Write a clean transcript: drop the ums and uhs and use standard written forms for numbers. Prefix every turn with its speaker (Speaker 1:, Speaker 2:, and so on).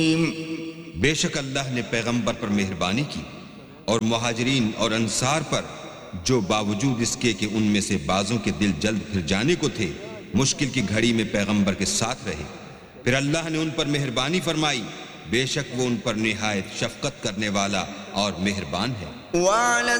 Speaker 1: बेशक अल्लाह ने पैगंबर पर मेहरबानी की और मुहाजिरीन और अंसार पर, जो बावजूद इसके कि उनमें से बाजों के दिल जल्द फिर जाने को थे, मुश्किल की घड़ी में पैगंबर के साथ रहे। फिर अल्लाह ने उन पर मेहरबानी फरमाई, बेशक वो उन पर निहायत शफकत करने वाला और मेहरबान है।